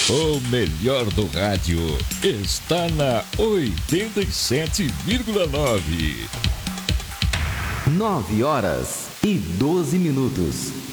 O melhor do rádio está na 87,9. 9 horas e 12 minutos.